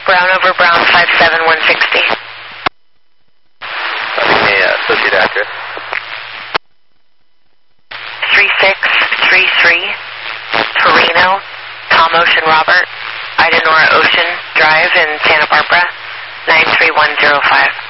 Brown over Brown 57160. Give me associated address. 3633 Torino, Tom Ocean Robert, Idenora Ocean Drive in Santa Barbara, 93105.